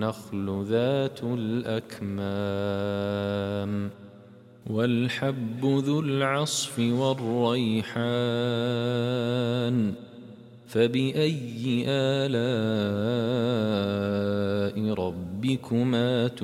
والنخل ذات الأكمام والحب ذو العصف والريحان فبأي آلاء ربكما